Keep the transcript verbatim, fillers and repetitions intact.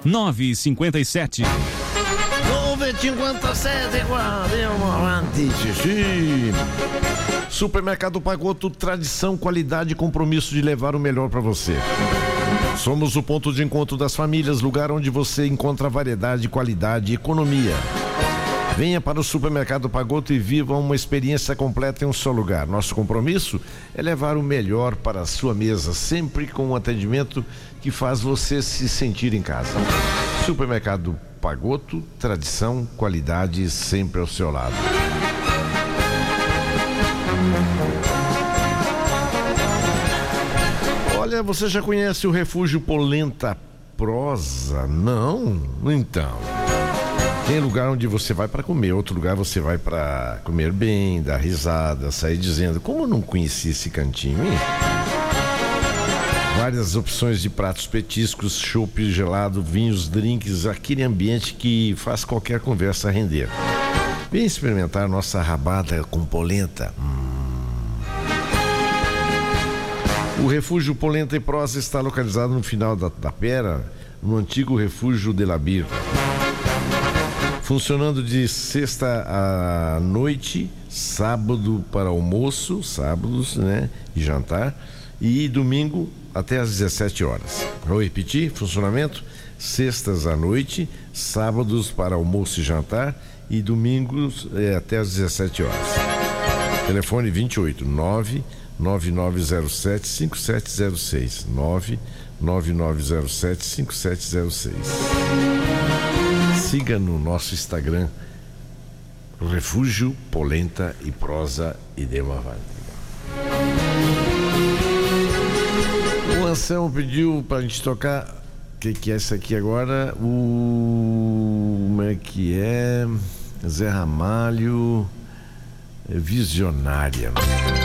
nove cinco sete. nove cinquanta sete, Supermercado Pagoto, tradição, qualidade e compromisso de levar o melhor para você. Somos o ponto de encontro das famílias, lugar onde você encontra variedade, qualidade e economia. Venha para o Supermercado Pagoto e viva uma experiência completa em um só lugar. Nosso compromisso é levar o melhor para a sua mesa, sempre com um atendimento que faz você se sentir em casa. Supermercado Pagoto, tradição, qualidade sempre ao seu lado. Olha, você já conhece o Refúgio Polenta Prosa? Não? Então... tem lugar onde você vai para comer, outro lugar você vai para comer bem, dar risada, sair dizendo, como eu não conheci esse cantinho, hein? Várias opções de pratos petiscos, chopp gelado, vinhos, drinks, aquele ambiente que faz qualquer conversa render. Vem experimentar nossa rabada com polenta. Hum. O Refúgio Polenta e Prosa está localizado no final da Tapera, no antigo Refúgio de la Birra. Funcionando de sexta à noite, sábado para almoço, sábados, né, e jantar, e domingo até às dezessete horas. Vou repetir, funcionamento, sextas à noite, sábados para almoço e jantar, e domingos é, até às dezessete horas. Telefone vinte e oito, nove nove nove zero sete, cinco sete zero seis, nove nove nove zero sete, cinco sete zero seis. Siga no nosso Instagram Refúgio Polenta e Prosa e dê uma valida. O Anselmo pediu pra gente tocar. O que, que é isso aqui agora? O. Como é que é? Zé Ramalho, Visionária.